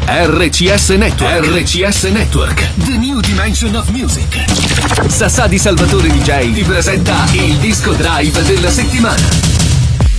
RCS Network. RCS Network. The New Dimension of Music. Sassà di Salvatore DJ ti presenta il disco drive della settimana.